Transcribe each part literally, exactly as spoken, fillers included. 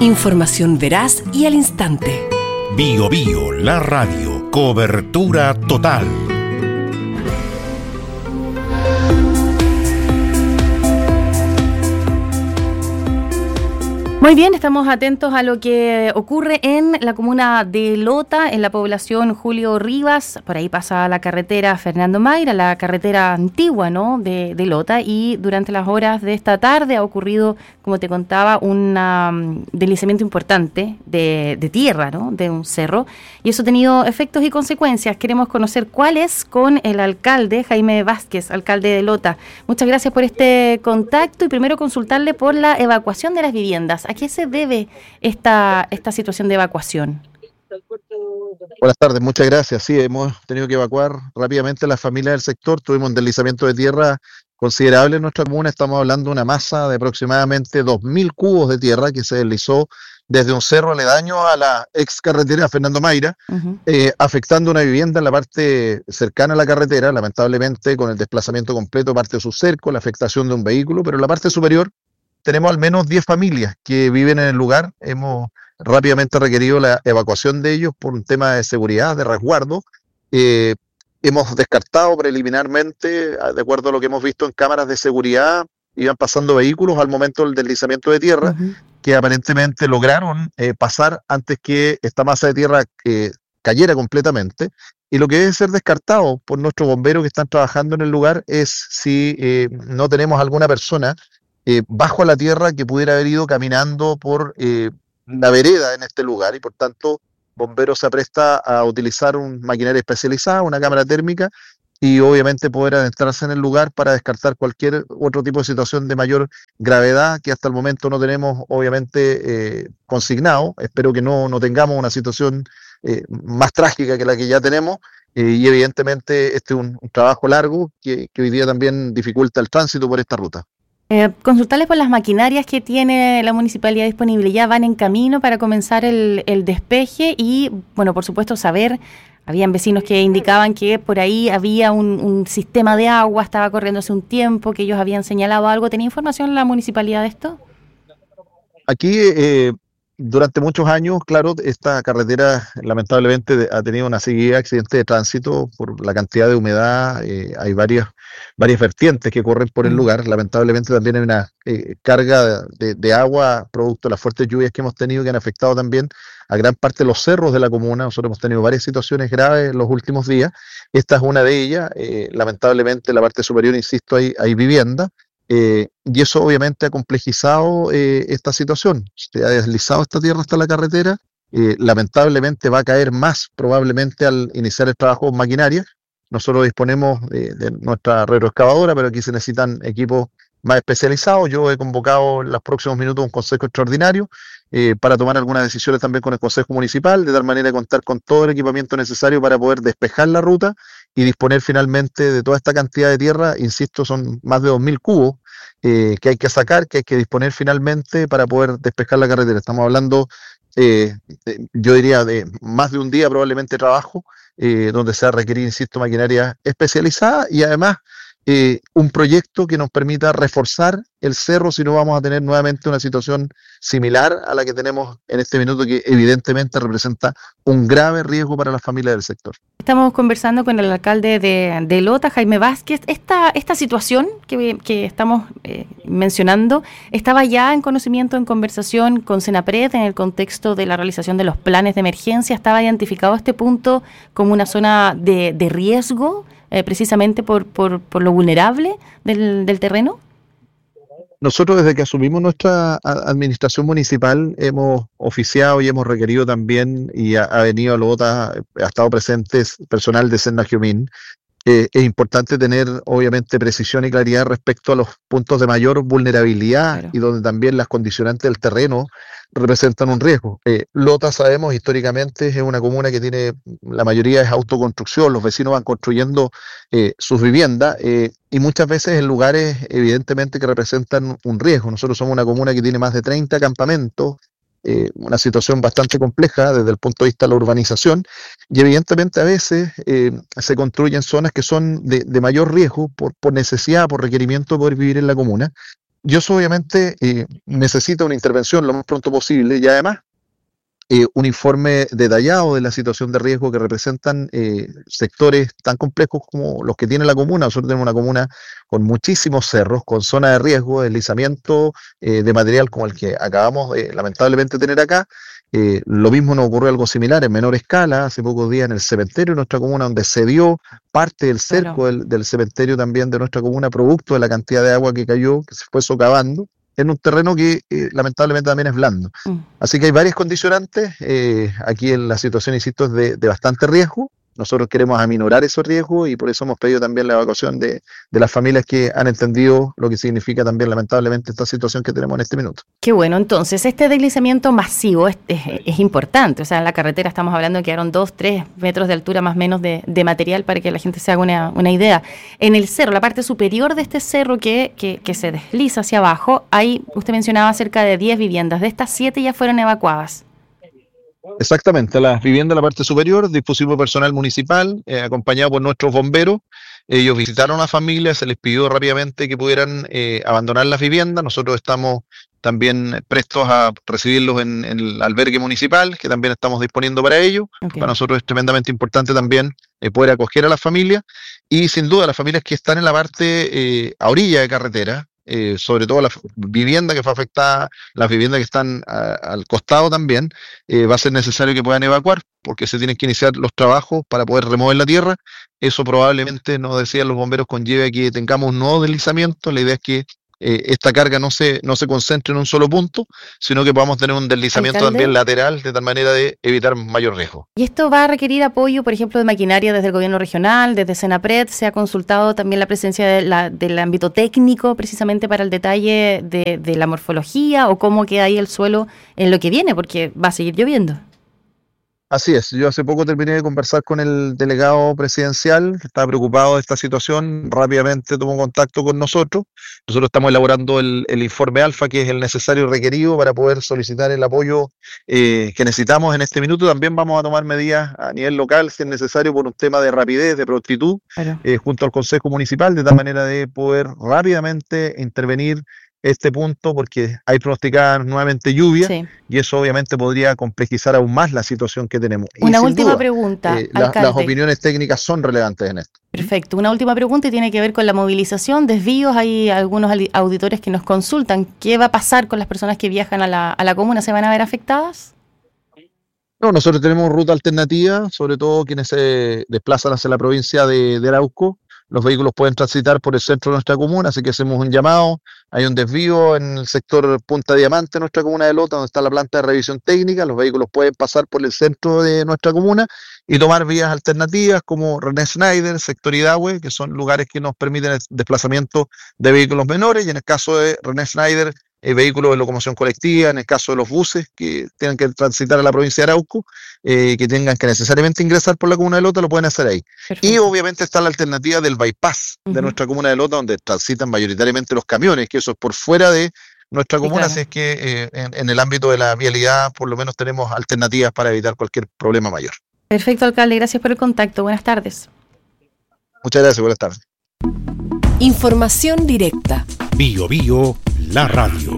Información veraz y al instante. Bio Bio, la radio. Cobertura total. Muy bien, estamos atentos a lo que ocurre en la comuna de Lota, en la población Julio Rivas. Por ahí pasa la carretera Fernando Mayra, la carretera antigua, ¿no?, de, de Lota, y durante las horas de esta tarde ha ocurrido, como te contaba, un um, deslizamiento importante de, de tierra, ¿no?, de un cerro, y eso ha tenido efectos y consecuencias. Queremos conocer cuáles con el alcalde Jaime Vázquez, alcalde de Lota. Muchas gracias por este contacto y primero consultarle por la evacuación de las viviendas. ¿A qué se debe esta, esta situación de evacuación? Buenas tardes, muchas gracias. Sí, hemos tenido que evacuar rápidamente a las familias del sector. Tuvimos un deslizamiento de tierra considerable en nuestra comuna. Estamos hablando de una masa de aproximadamente dos mil cubos de tierra que se deslizó desde un cerro aledaño a la ex carretera Fernando Mayra, uh-huh. eh, afectando una vivienda en la parte cercana a la carretera, lamentablemente con el desplazamiento completo parte de su cerco, la afectación de un vehículo, pero en la parte superior tenemos al menos diez familias que viven en el lugar. Hemos rápidamente requerido la evacuación de ellos por un tema de seguridad, de resguardo. Eh, hemos descartado preliminarmente, de acuerdo a lo que hemos visto en cámaras de seguridad, iban pasando vehículos al momento del deslizamiento de tierra, uh-huh. que aparentemente lograron eh, pasar antes que esta masa de tierra eh, cayera completamente. Y lo que debe ser descartado por nuestros bomberos que están trabajando en el lugar es si eh, no tenemos alguna persona Eh, bajo la tierra que pudiera haber ido caminando por eh, la vereda en este lugar, y por tanto Bomberos se apresta a utilizar una maquinaria especializada, una cámara térmica, y obviamente poder adentrarse en el lugar para descartar cualquier otro tipo de situación de mayor gravedad que hasta el momento no tenemos obviamente eh, consignado. Espero que no, no tengamos una situación eh, más trágica que la que ya tenemos. Eh, y evidentemente este es un, un trabajo largo que, que hoy día también dificulta el tránsito por esta ruta. Eh, consultarles por las maquinarias que tiene la municipalidad disponible. ¿Ya van en camino para comenzar el, el despeje? Y, bueno, por supuesto, saber, habían vecinos que indicaban que por ahí había un, un sistema de agua, estaba corriendo hace un tiempo, que ellos habían señalado algo. ¿Tenía información la municipalidad de esto? Aquí, eh, durante muchos años, claro, esta carretera lamentablemente ha tenido una serie de accidentes de tránsito por la cantidad de humedad. Eh, hay varias, varias vertientes que corren por el lugar. Lamentablemente también hay una eh, carga de, de agua producto de las fuertes lluvias que hemos tenido, que han afectado también a gran parte de los cerros de la comuna. Nosotros hemos tenido varias situaciones graves en los últimos días. Esta es una de ellas. Eh, lamentablemente en la parte superior, insisto, hay, hay vivienda. Eh, y eso obviamente ha complejizado eh, esta situación. Se ha deslizado esta tierra hasta la carretera, eh, lamentablemente va a caer más probablemente al iniciar el trabajo con maquinaria. Nosotros disponemos de, de nuestra retroexcavadora, pero aquí se necesitan equipos más especializados. Yo he convocado en los próximos minutos un consejo extraordinario eh, para tomar algunas decisiones también con el consejo municipal, de tal manera de contar con todo el equipamiento necesario para poder despejar la ruta y disponer finalmente de toda esta cantidad de tierra. Insisto, son más de dos mil cubos eh, que hay que sacar, que hay que disponer finalmente para poder despejar la carretera. Estamos hablando, eh, de, yo diría, de más de un día probablemente de trabajo, eh, donde se va a requerir, insisto, maquinaria especializada y además eh, un proyecto que nos permita reforzar el cerro, si no vamos a tener nuevamente una situación similar a la que tenemos en este minuto, que evidentemente representa un grave riesgo para las familias del sector. Estamos conversando con el alcalde de, de Lota, Jaime Vázquez. Esta, esta situación que, que estamos eh, mencionando, ¿estaba ya en conocimiento, en conversación con Senapred en el contexto de la realización de los planes de emergencia? ¿Estaba identificado este punto como una zona de, de riesgo, eh, precisamente por, por, por lo vulnerable del, del terreno? Nosotros desde que asumimos nuestra administración municipal hemos oficiado y hemos requerido también, y ha, ha venido a Lota, ha estado presente personal de Sennagiomín. Eh, es importante tener obviamente precisión y claridad respecto a los puntos de mayor vulnerabilidad, claro, y donde también las condicionantes del terreno representan un riesgo. Eh, Lota, sabemos, históricamente es una comuna que tiene, la mayoría es autoconstrucción, los vecinos van construyendo eh, sus viviendas eh, y muchas veces en lugares evidentemente que representan un riesgo. Nosotros somos una comuna que tiene más de treinta campamentos, Eh, una situación bastante compleja desde el punto de vista de la urbanización, y evidentemente a veces eh, se construyen zonas que son de, de mayor riesgo por, por necesidad, por requerimiento de poder vivir en la comuna. Y eso obviamente eh, necesita una intervención lo más pronto posible y además eh, un informe detallado de la situación de riesgo que representan eh, sectores tan complejos como los que tiene la comuna. Nosotros tenemos una comuna con muchísimos cerros, con zona de riesgo, deslizamiento eh, de material como el que acabamos de lamentablemente tener acá. Eh, lo mismo nos ocurrió algo similar en menor escala hace pocos días en el cementerio de nuestra comuna, donde se dio parte del cerco claro. del, del cementerio también de nuestra comuna, producto de la cantidad de agua que cayó, que se fue socavando en un terreno que eh, lamentablemente también es blando. Mm. Así que hay varias condicionantes. Eh, aquí en la situación, insisto, es de, de bastante riesgo. Nosotros queremos aminorar esos riesgos y por eso hemos pedido también la evacuación de, de las familias que han entendido lo que significa también lamentablemente esta situación que tenemos en este minuto. Qué bueno, entonces este deslizamiento masivo es, es, es importante, o sea, en la carretera estamos hablando de que quedaron dos, tres metros de altura más o menos de, de material para que la gente se haga una, una idea. En el cerro, la parte superior de este cerro que, que, que se desliza hacia abajo, hay, usted mencionaba cerca de diez viviendas, de estas siete ya fueron evacuadas. Exactamente, las viviendas de la parte superior, dispositivo personal municipal, eh, acompañado por nuestros bomberos. Ellos visitaron a la familia, se les pidió rápidamente que pudieran eh, abandonar las viviendas. Nosotros estamos también prestos a recibirlos en, en el albergue municipal, que también estamos disponiendo para ello. Okay. Para nosotros es tremendamente importante también eh, poder acoger a las familias y sin duda las familias que están en la parte eh, a orilla de carretera, Eh, sobre todo la vivienda que fue afectada, las viviendas que están a, al costado también, eh, va a ser necesario que puedan evacuar porque se tienen que iniciar los trabajos para poder remover la tierra. Eso probablemente, nos decían los bomberos, conlleve a que tengamos un nuevo deslizamiento. La idea es que eh, esta carga no se, no se concentre en un solo punto, sino que podamos tener un deslizamiento ¿Alcalde? También lateral, de tal manera de evitar mayor riesgo. ¿Y esto va a requerir apoyo, por ejemplo, de maquinaria desde el gobierno regional, desde Senapred? ¿Se ha consultado también la presencia de la, del ámbito técnico precisamente para el detalle de, de la morfología o cómo queda ahí el suelo en lo que viene? Porque va a seguir lloviendo. Así es, yo hace poco terminé de conversar con el delegado presidencial, que estaba preocupado de esta situación, rápidamente tomó contacto con nosotros. Nosotros estamos elaborando el, el informe alfa, que es el necesario y requerido para poder solicitar el apoyo eh, que necesitamos en este minuto. También vamos a tomar medidas a nivel local, si es necesario, por un tema de rapidez, de prontitud, eh, junto al Consejo Municipal, de tal manera de poder rápidamente intervenir este punto, porque hay pronosticada nuevamente lluvia, sí. Y eso obviamente podría complejizar aún más la situación que tenemos. Una y última duda, pregunta, eh, la, las opiniones técnicas son relevantes en esto. Perfecto, una última pregunta y tiene que ver con la movilización, desvíos. Hay algunos auditores que nos consultan, ¿qué va a pasar con las personas que viajan a la, a la comuna? ¿Se van a ver afectadas? No, nosotros tenemos ruta alternativa, sobre todo quienes se desplazan hacia la provincia de, de Arauco. Los vehículos pueden transitar por el centro de nuestra comuna, así que hacemos un llamado. Hay un desvío en el sector Punta Diamante de nuestra comuna de Lota, donde está la planta de revisión técnica. Los vehículos pueden pasar por el centro de nuestra comuna y tomar vías alternativas como René Schneider, sector Idahue, que son lugares que nos permiten el desplazamiento de vehículos menores, y en el caso de René Schneider, eh, vehículos de locomoción colectiva, en el caso de los buses que tengan que transitar a la provincia de Arauco, eh, que tengan que necesariamente ingresar por la comuna de Lota, lo pueden hacer ahí. Perfecto. Y obviamente está la alternativa del bypass uh-huh. de nuestra comuna de Lota, donde transitan mayoritariamente los camiones, que eso es por fuera de nuestra comuna, sí, claro. Así es que eh, en, en el ámbito de la vialidad por lo menos tenemos alternativas para evitar cualquier problema mayor. Perfecto, alcalde, gracias por el contacto. Buenas tardes. Muchas gracias, buenas tardes. Información directa. Bio Bio, la radio.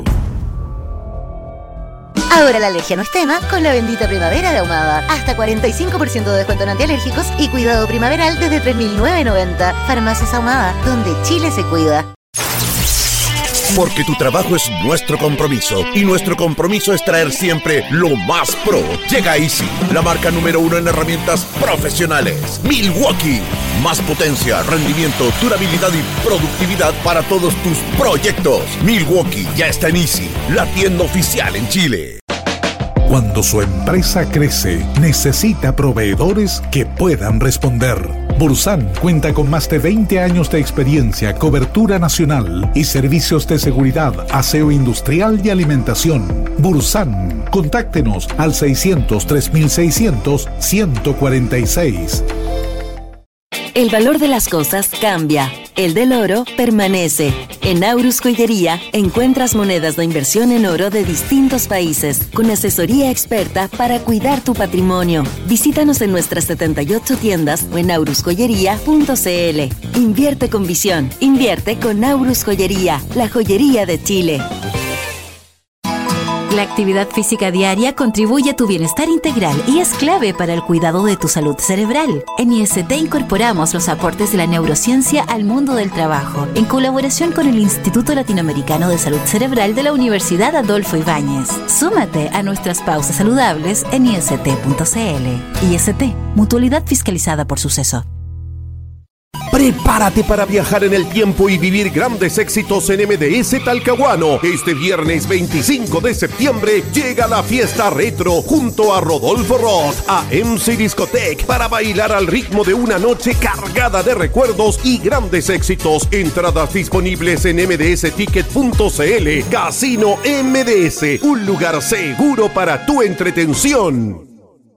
Ahora la alergia no es tema con la bendita primavera de Ahumada. Hasta cuarenta y cinco por ciento de descuento en antialérgicos y cuidado primaveral desde tres mil novecientos noventa. Farmacias Ahumada, donde Chile se cuida. Porque tu trabajo es nuestro compromiso y nuestro compromiso es traer siempre lo más pro. Llega Easy, la marca número uno en herramientas profesionales. Milwaukee, más potencia, rendimiento, durabilidad y productividad para todos tus proyectos. Milwaukee ya está en Easy, la tienda oficial en Chile. Cuando su empresa crece, necesita proveedores que puedan responder. Bursan cuenta con más de veinte años de experiencia, cobertura nacional y servicios de seguridad, aseo industrial y alimentación. Bursan, contáctenos al seiscientos, tres mil seiscientos, ciento cuarenta y seis. El valor de las cosas cambia. el del oro permanece. En Aurus Joyería encuentras monedas de inversión en oro de distintos países, con asesoría experta para cuidar tu patrimonio. Visítanos en nuestras setenta y ocho tiendas o en aurus joyería punto c l. Invierte con visión. Invierte con Aurus Joyería, la joyería de Chile. La actividad física diaria contribuye a tu bienestar integral y es clave para el cuidado de tu salud cerebral. En I S T incorporamos los aportes de la neurociencia al mundo del trabajo, en colaboración con el Instituto Latinoamericano de Salud Cerebral de la Universidad Adolfo Ibáñez. Súmate a nuestras pausas saludables en i s t punto c l. I S T, mutualidad fiscalizada por Suceso. Prepárate para viajar en el tiempo y vivir grandes éxitos en M D S Talcahuano. Este viernes veinticinco de septiembre llega la fiesta retro junto a Rodolfo Roth a M C Discotech para bailar al ritmo de una noche cargada de recuerdos y grandes éxitos. Entradas disponibles en m d s ticket punto c l. Casino M D S, un lugar seguro para tu entretención.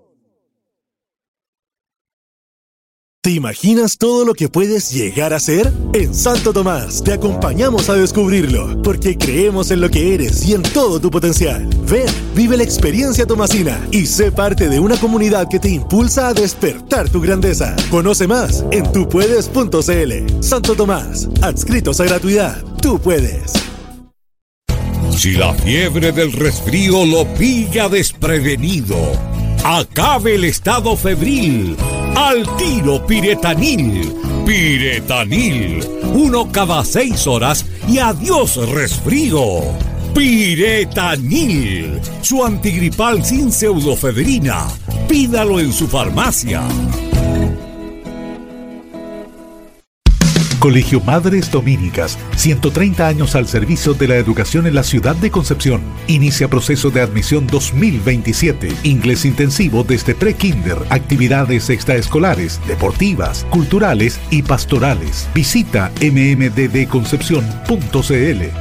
¿Te imaginas todo lo que puedes llegar a ser? En Santo Tomás te acompañamos a descubrirlo, porque creemos en lo que eres y en todo tu potencial. Ven, vive la experiencia tomasina y sé parte de una comunidad que te impulsa a despertar tu grandeza. Conoce más en tu puedes punto c l. Santo Tomás, adscritos a gratuidad. Tú puedes. Si la fiebre del resfrío lo pilla desprevenido, acabe el estado febril. Al tiro Piretanil. Piretanil. Uno cada seis horas y adiós resfrío. Piretanil. Su antigripal sin pseudofedrina. Pídalo en su farmacia. Colegio Madres Dominicas, ciento treinta años al servicio de la educación en la ciudad de Concepción. Inicia proceso de admisión dos mil veintisiete. Inglés intensivo desde pre-kinder, actividades extraescolares, deportivas, culturales y pastorales. Visita m m d d concepción punto c l.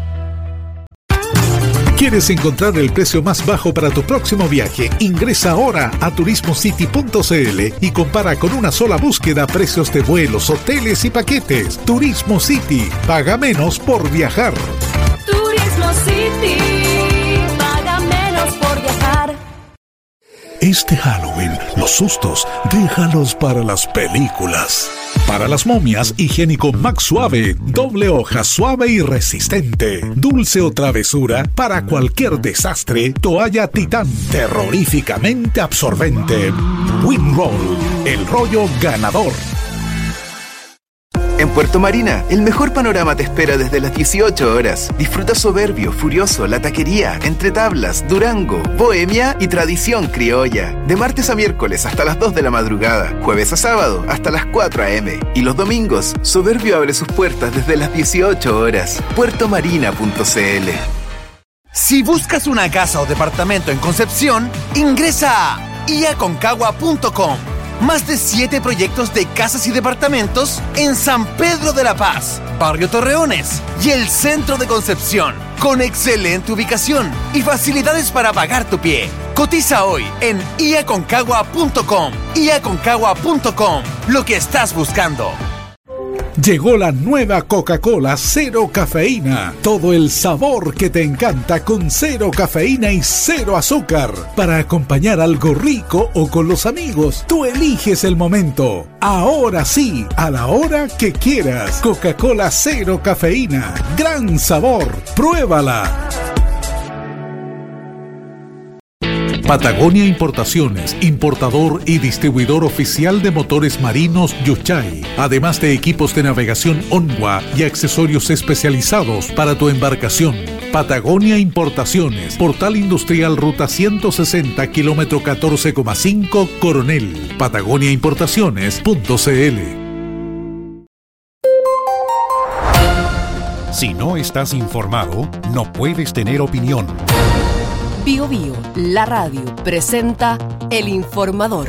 ¿Quieres encontrar el precio más bajo para tu próximo viaje? Ingresa ahora a turismo city punto c l y compara con una sola búsqueda precios de vuelos, hoteles y paquetes. Turismo City. Paga menos por viajar. Turismo City. Paga menos por viajar. Este Halloween, los sustos, déjalos para las películas. Para las momias, higiénico Max Suave, doble hoja suave y resistente. Dulce o travesura, para cualquier desastre, toalla Titán, terroríficamente absorbente. Winroll, el rollo ganador. En Puerto Marina, el mejor panorama te espera desde las dieciocho horas. Disfruta Soberbio, Furioso, La Taquería, Entre Tablas, Durango, Bohemia y Tradición Criolla. De martes a miércoles hasta las dos de la madrugada, jueves a sábado hasta las cuatro a eme. Y los domingos, Soberbio abre sus puertas desde las dieciocho horas. puerto marina punto c l. Si buscas una casa o departamento en Concepción, ingresa a i a concagua punto com. Más de siete proyectos de casas y departamentos en San Pedro de la Paz, Barrio Torreones y el centro de Concepción, con excelente ubicación y facilidades para pagar tu pie. Cotiza hoy en i a concagua punto com. i a concagua punto com. Lo que estás buscando. Llegó la nueva Coca-Cola Cero Cafeína. Todo el sabor que te encanta con cero cafeína y cero azúcar. Para acompañar algo rico o con los amigos. Tú eliges el momento. Ahora sí, a la hora que quieras. Coca-Cola Cero Cafeína. Gran sabor. Pruébala. Patagonia Importaciones, importador y distribuidor oficial de motores marinos Yuchay, además de equipos de navegación Onwa y accesorios especializados para tu embarcación. Patagonia Importaciones, Portal Industrial Ruta ciento sesenta, kilómetro catorce coma cinco, Coronel. Patagonia Importaciones punto c l. Si no estás informado, no puedes tener opinión. Bio Bio, la radio, presenta El Informador.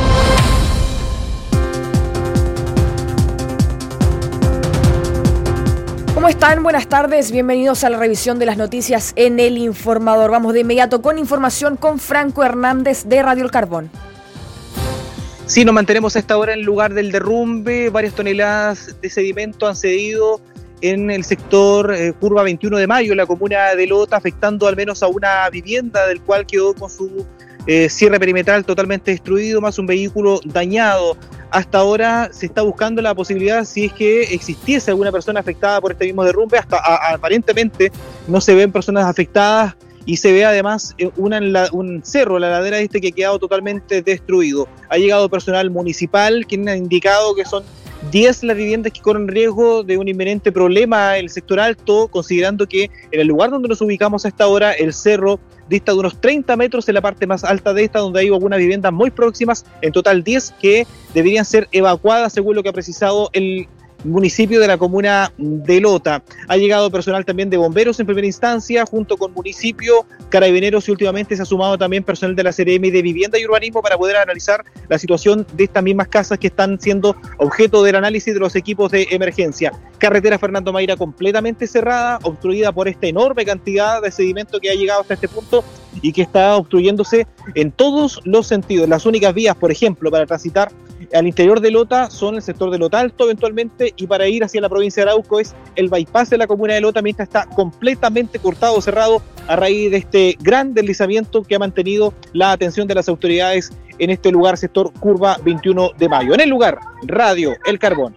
¿Cómo están? Buenas tardes, bienvenidos a la revisión de las noticias en El Informador. Vamos de inmediato con información con Franco Hernández de Radio El Carbón. Sí, nos mantenemos a esta hora en el lugar del derrumbe. Varias toneladas de sedimento han cedido en el sector eh, Curva veintiuno de Mayo, en la comuna de Lota, afectando al menos a una vivienda, del cual quedó con su eh, cierre perimetral totalmente destruido, más un vehículo dañado. Hasta ahora se está buscando la posibilidad, si es que existiese alguna persona afectada por este mismo derrumbe. Hasta a, aparentemente no se ven personas afectadas. Y se ve además una, un cerro, la ladera este, que ha quedado totalmente destruido. Ha llegado personal municipal, quien ha indicado que son diez las viviendas que corren riesgo de un inminente problema en el sector alto, considerando que en el lugar donde nos ubicamos a esta hora, el cerro dista de unos treinta metros en la parte más alta de esta, donde hay algunas viviendas muy próximas, en total diez que deberían ser evacuadas, según lo que ha precisado el municipio de la comuna de Lota. Ha llegado personal también de bomberos en primera instancia, junto con municipio, carabineros, y últimamente se ha sumado también personal de la C R M de Vivienda y Urbanismo para poder analizar la situación de estas mismas casas que están siendo objeto del análisis de los equipos de emergencia. Carretera Fernando Mayra completamente cerrada, obstruida por esta enorme cantidad de sedimento que ha llegado hasta este punto y que está obstruyéndose en todos los sentidos. Las únicas vías, por ejemplo, para transitar al interior de Lota son el sector de Lota Alto eventualmente, y para ir hacia la provincia de Arauco es el bypass de la comuna de Lota, mientras está completamente cortado, cerrado a raíz de este gran deslizamiento que ha mantenido la atención de las autoridades en este lugar, sector Curva veintiuno de Mayo. En el lugar, Radio El Carbón.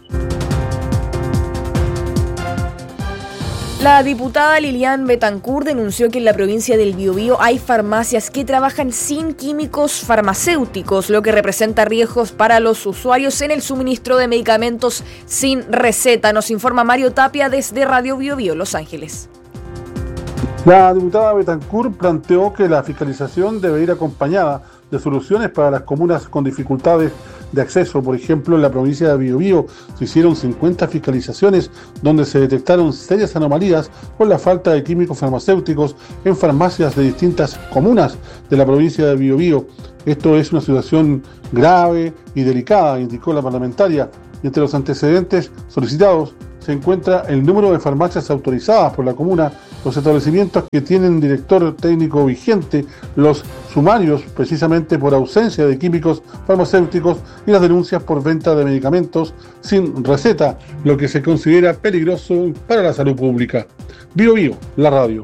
La diputada Lilian Bettencourt denunció que en la provincia del Biobío hay farmacias que trabajan sin químicos farmacéuticos, lo que representa riesgos para los usuarios en el suministro de medicamentos sin receta. Nos informa Mario Tapia desde Radio Biobío, Los Ángeles. La diputada Bettencourt planteó que la fiscalización debe ir acompañada de soluciones para las comunas con dificultades de acceso. Por ejemplo, en la provincia de Biobío se hicieron cincuenta fiscalizaciones donde se detectaron serias anomalías por la falta de químicos farmacéuticos en farmacias de distintas comunas de la provincia de Biobío. Esto es una situación grave y delicada, indicó la parlamentaria. Y entre los antecedentes solicitados se encuentra el número de farmacias autorizadas por la comuna, los establecimientos que tienen director técnico vigente, los sumarios precisamente por ausencia de químicos farmacéuticos y las denuncias por venta de medicamentos sin receta, lo que se considera peligroso para la salud pública. Bio Bio, la radio.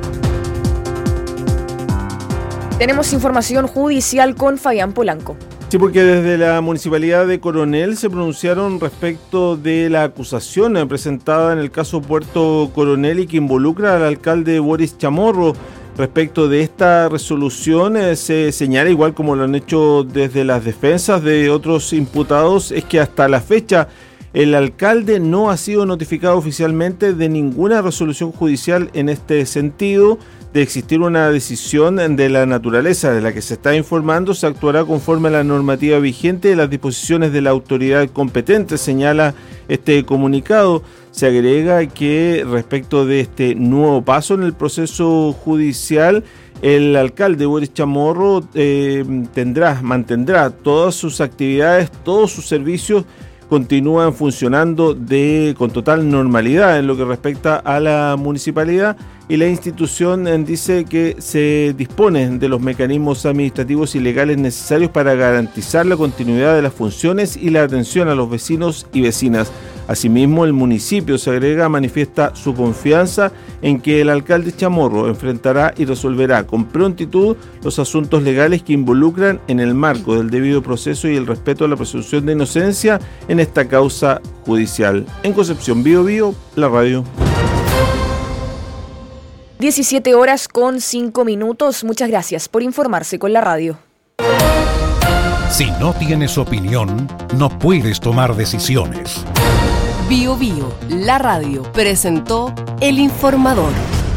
Tenemos información judicial con Fabián Polanco. Sí, porque desde la Municipalidad de Coronel se pronunciaron respecto de la acusación presentada en el caso Puerto Coronel y que involucra al alcalde Boris Chamorro. Respecto de esta resolución eh, se señala, igual como lo han hecho desde las defensas de otros imputados, es que hasta la fecha el alcalde no ha sido notificado oficialmente de ninguna resolución judicial en este sentido. De existir una decisión de la naturaleza de la que se está informando, se actuará conforme a la normativa vigente de las disposiciones de la autoridad competente, señala este comunicado. Se agrega que respecto de este nuevo paso en el proceso judicial, el alcalde Boris Chamorro eh, tendrá, mantendrá todas sus actividades, todos sus servicios continúan funcionando de, con total normalidad en lo que respecta a la municipalidad, y la institución dice que se dispone de los mecanismos administrativos y legales necesarios para garantizar la continuidad de las funciones y la atención a los vecinos y vecinas. Asimismo, el municipio, se agrega, manifiesta su confianza en que el alcalde Chamorro enfrentará y resolverá con prontitud los asuntos legales que involucran en el marco del debido proceso y el respeto a la presunción de inocencia en esta causa judicial. En Concepción, Bio Bio, la radio. diecisiete horas con cinco minutos. Muchas gracias por informarse con la radio. Si no tienes opinión, no puedes tomar decisiones. Bio Bio, la radio, presentó El Informador.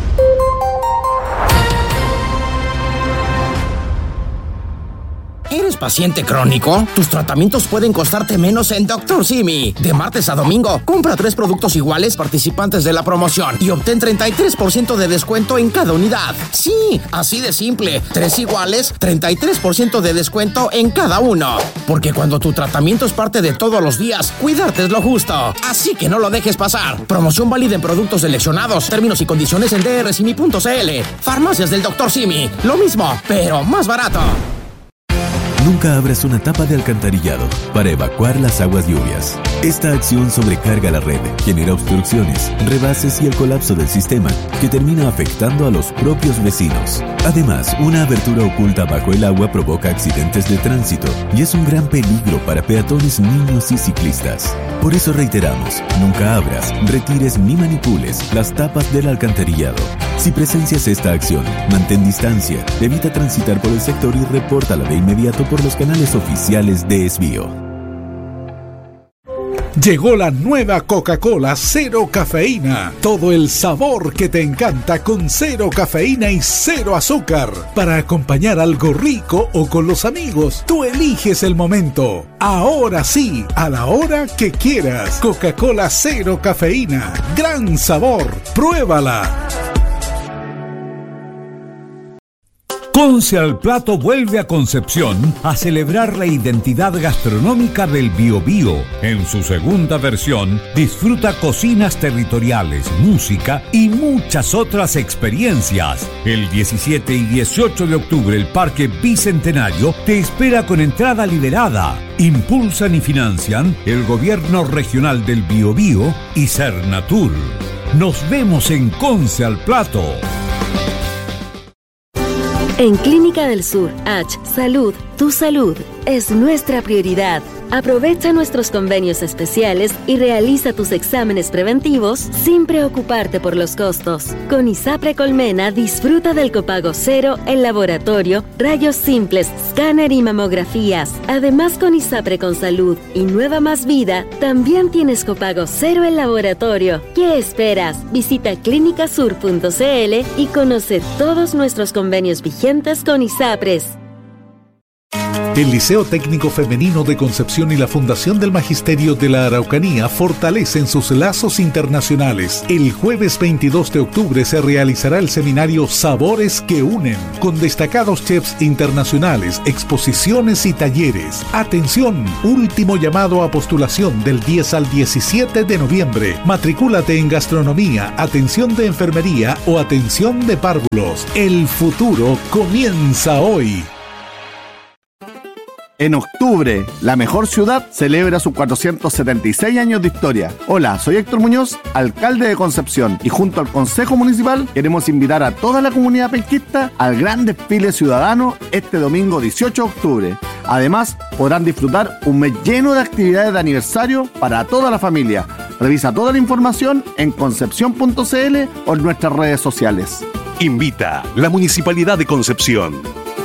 ¿Eres paciente crónico? Tus tratamientos pueden costarte menos en doctor Simi. De martes a domingo, compra tres productos iguales participantes de la promoción y obtén treinta y tres por ciento de descuento en cada unidad. Sí, así de simple. Tres iguales, treinta y tres por ciento de descuento en cada uno. Porque cuando tu tratamiento es parte de todos los días, cuidarte es lo justo. Así que no lo dejes pasar. Promoción válida en productos seleccionados. Términos y condiciones en d r simi punto c l. Farmacias del doctor Simi. Lo mismo, pero más barato. Nunca abras una tapa de alcantarillado para evacuar las aguas lluvias. Esta acción sobrecarga la red, genera obstrucciones, rebases y el colapso del sistema, que termina afectando a los propios vecinos. Además, una abertura oculta bajo el agua provoca accidentes de tránsito y es un gran peligro para peatones, niños y ciclistas. Por eso reiteramos, nunca abras, retires ni manipules las tapas del alcantarillado. Si presencias esta acción, mantén distancia, evita transitar por el sector y repórtala de inmediato por los canales oficiales de Esbio. Llegó la nueva Coca-Cola Cero Cafeína. Todo el sabor que te encanta con cero cafeína y cero azúcar. Para acompañar algo rico o con los amigos, tú eliges el momento. Ahora sí, a la hora que quieras. Coca-Cola Cero Cafeína. Gran sabor. Pruébala. Conce al Plato vuelve a Concepción a celebrar la identidad gastronómica del Biobío. En su segunda versión, disfruta cocinas territoriales, música y muchas otras experiencias. El diecisiete y dieciocho de octubre, el Parque Bicentenario te espera con entrada liberada. Impulsan y financian el Gobierno Regional del Biobío y Cernatur. Nos vemos en Conce al Plato. En Clínica del Sur, H Salud, tu salud es nuestra prioridad. Aprovecha nuestros convenios especiales y realiza tus exámenes preventivos sin preocuparte por los costos. Con ISAPRE Colmena disfruta del copago cero en laboratorio, rayos simples, escáner y mamografías. Además, con ISAPRE con Salud y Nueva Más Vida también tienes copago cero en laboratorio. ¿Qué esperas? Visita clínica sur punto c l y conoce todos nuestros convenios vigentes con ISAPRES. El Liceo Técnico Femenino de Concepción y la Fundación del Magisterio de la Araucanía fortalecen sus lazos internacionales. El jueves veintidós de octubre se realizará el seminario Sabores que Unen, con destacados chefs internacionales, exposiciones y talleres. Atención, último llamado a postulación del diez al diecisiete de noviembre. Matricúlate en gastronomía, atención de enfermería o atención de párvulos. El futuro comienza hoy. En octubre, la mejor ciudad celebra sus cuatrocientos setenta y seis años de historia. Hola, soy Héctor Muñoz, alcalde de Concepción, y junto al Consejo Municipal queremos invitar a toda la comunidad penquista al gran desfile ciudadano este domingo dieciocho de octubre. Además, podrán disfrutar un mes lleno de actividades de aniversario para toda la familia. Revisa toda la información en concepción punto c l o en nuestras redes sociales. Invita la Municipalidad de Concepción.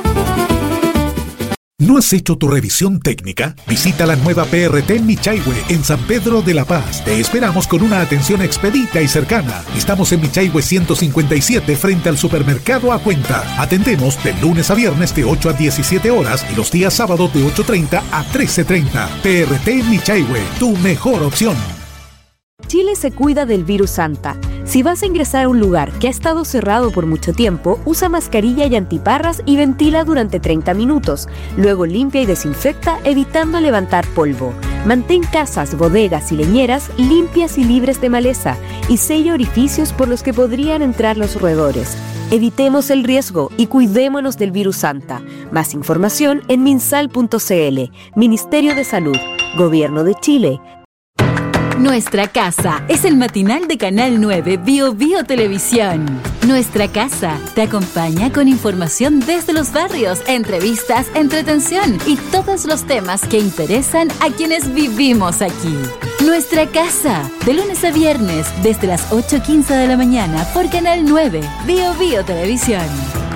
¿No has hecho tu revisión técnica? Visita la nueva P R T en Michaihue, en San Pedro de la Paz. Te esperamos con una atención expedita y cercana. Estamos en Michaihue ciento cincuenta y siete frente al supermercado A Cuenta. Atendemos de lunes a viernes de ocho a diecisiete horas y los días sábados de ocho treinta a trece treinta. P R T en Michaihue, tu mejor opción. Chile se cuida del virus Anta. Si vas a ingresar a un lugar que ha estado cerrado por mucho tiempo, usa mascarilla y antiparras y ventila durante treinta minutos. Luego limpia y desinfecta, evitando levantar polvo. Mantén casas, bodegas y leñeras limpias y libres de maleza y sella orificios por los que podrían entrar los roedores. Evitemos el riesgo y cuidémonos del virus Anta. Más información en minsal punto c l. Ministerio de Salud, Gobierno de Chile. Nuestra Casa es el matinal de Canal nueve Bio Bio Televisión. Nuestra Casa te acompaña con información desde los barrios, entrevistas, entretención y todos los temas que interesan a quienes vivimos aquí. Nuestra Casa, de lunes a viernes, desde las ocho quince de la mañana por Canal nueve Bio Bio Televisión.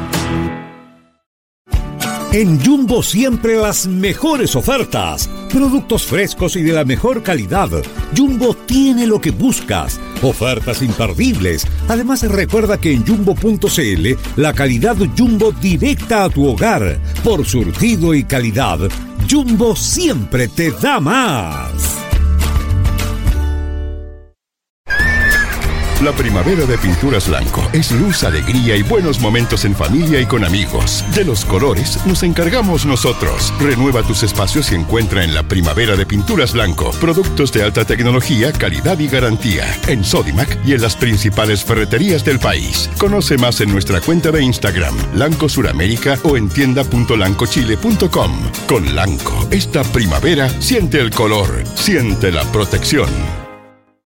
En Jumbo siempre las mejores ofertas. Productos frescos y de la mejor calidad. Jumbo tiene lo que buscas. Ofertas imperdibles. Además, recuerda que en jumbo punto c l la calidad Jumbo directa a tu hogar. Por surtido y calidad, Jumbo siempre te da más. La primavera de Pinturas Blanco es luz, alegría y buenos momentos en familia y con amigos. De los colores nos encargamos nosotros. Renueva tus espacios y encuentra en la primavera de Pinturas Blanco productos de alta tecnología, calidad y garantía. En Sodimac y en las principales ferreterías del país. Conoce más en nuestra cuenta de Instagram, Lanco Suramérica, o en tienda punto lancochile punto com. Con Lanco, esta primavera siente el color, siente la protección.